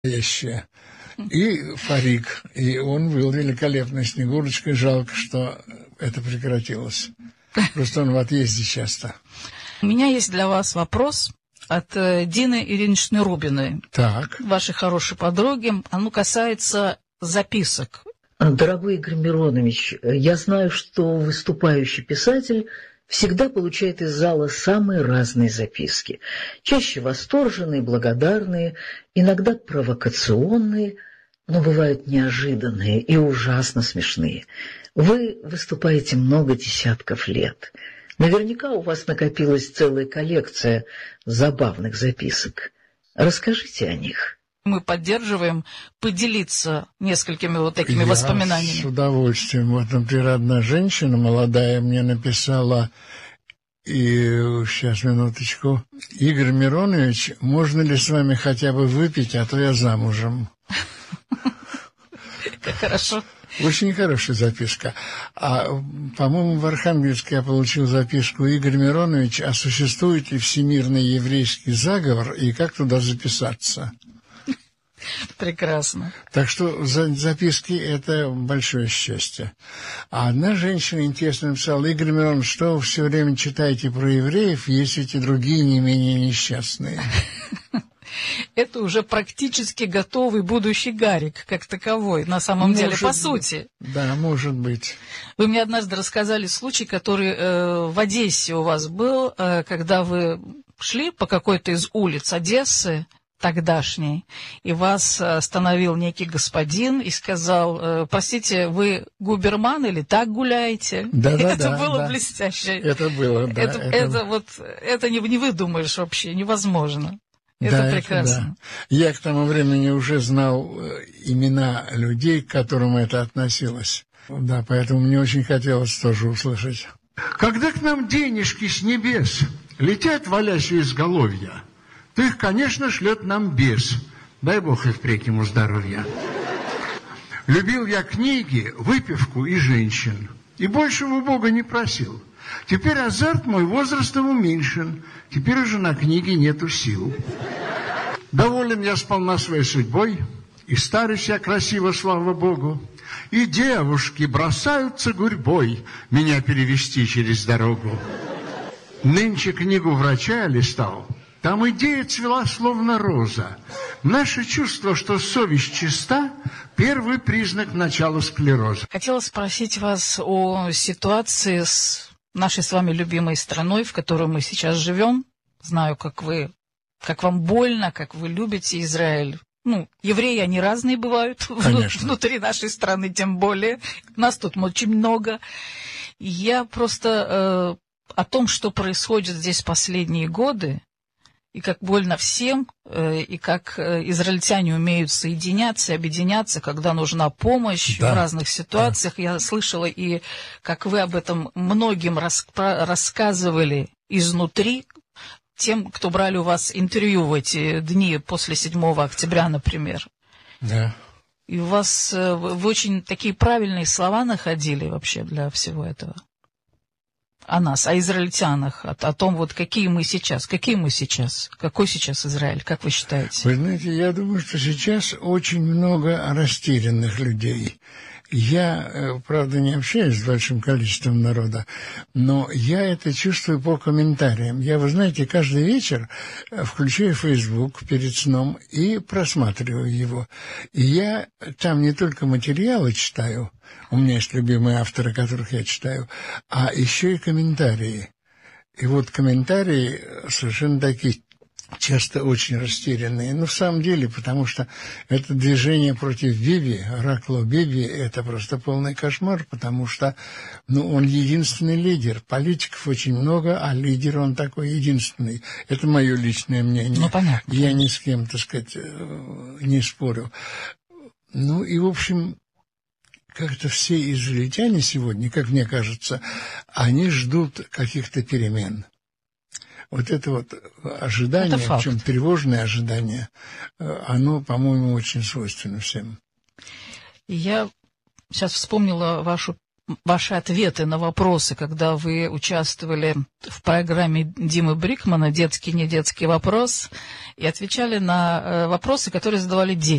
настоящее. И парик. И он был великолепной Снегурочкой. Жалко, что это прекратилось. Просто он в отъезде часто. У меня есть для вас вопрос от Дины Ильиничны Рубиной. Так. Вашей хорошей подруги. Оно касается записок. Дорогой Игорь Миронович, я знаю, что выступающий писатель всегда получает из зала самые разные записки. Чаще восторженные, благодарные, иногда провокационные, но бывают неожиданные и ужасно смешные. Вы выступаете много десятков лет. Наверняка у вас накопилась целая коллекция забавных записок. Расскажите о них. Мы поддерживаем поделиться несколькими вот такими воспоминаниями. С удовольствием. Вот, например, одна женщина молодая мне написала, и сейчас, минуточку. Игорь Миронович, можно ли с вами хотя бы выпить, а то я замужем? Как хорошо. Очень хорошая записка. А, по-моему, в Архангельске я получил записку: Игорь Миронович, а существует ли всемирный еврейский заговор и как туда записаться? Прекрасно. Так что записки – это большое счастье. А одна женщина интересно написала: Игорь Миронович, что вы все время читаете про евреев, есть эти другие не менее несчастные? Это уже практически готовый будущий Гарик, как таковой, на самом деле, по сути. Да, может быть. Вы мне однажды рассказали случай, который в Одессе у вас был, когда вы шли по какой-то из улиц Одессы, тогдашней, и вас остановил некий господин и сказал: простите, вы губерман или так гуляете? Да. Это было блестяще. Это было, да. Это не выдумаешь вообще, невозможно. Это прекрасно. Да. Я к тому времени уже знал имена людей, к которым это относилось. Да, поэтому мне очень хотелось тоже услышать. Когда к нам денежки с небес летят, валясь у изголовья, то их, конечно, шлет нам бес. Дай Бог и впредь ему здоровья. Любил я книги, выпивку и женщин, и большего у Бога не просил. Теперь азарт мой возрастом уменьшен, теперь уже на книги нету сил. Доволен я сполна своей судьбой, и старюсь я красиво, слава Богу, и девушки бросаются гурьбой меня перевести через дорогу. Нынче книгу врача я листал, там идея цвела, словно роза. Наше чувство, что совесть чиста, первый признак начала склероза. Хотела спросить вас о ситуации с нашей с вами любимой страной, в которой мы сейчас живем. Знаю, как вам больно, как вы любите Израиль. Евреи, они разные бывают внутри нашей страны, тем более. Нас тут очень много. Я просто о том, что происходит здесь последние годы, и как больно всем, и как израильтяне умеют соединяться, объединяться, когда нужна помощь в разных ситуациях. Я слышала, и как вы об этом многим рассказывали изнутри, тем, кто брали у вас интервью в эти дни после 7 октября, например. Да. И у вас вы очень такие правильные слова находили вообще для всего этого. О нас, о израильтянах, о том, вот какой сейчас, какой сейчас Израиль, как вы считаете? Вы знаете, я думаю, что сейчас очень много растерянных людей. Я, правда, не общаюсь с большим количеством народа, но я это чувствую по комментариям. Вы знаете, каждый вечер включаю Facebook перед сном и просматриваю его. И я там не только материалы читаю, у меня есть любимые авторы, которых я читаю, а еще и комментарии. И вот комментарии совершенно такие, часто очень растерянные. В самом деле, потому что это движение против Биби, Ракло Биби, это просто полный кошмар, потому что, он единственный лидер. Политиков очень много, а лидер он такой единственный. Это мое личное мнение. Понятно. Я ни с кем, так сказать, не спорю. И, в общем, как-то все израильтяне сегодня, как мне кажется, они ждут каких-то перемен. Вот это вот ожидание, причем тревожное ожидание, оно, по-моему, очень свойственно всем. Я сейчас вспомнила вашу ваши ответы на вопросы, когда вы участвовали в программе Димы Брикмана «Детский, не детский вопрос» и отвечали на вопросы, которые задавали дети.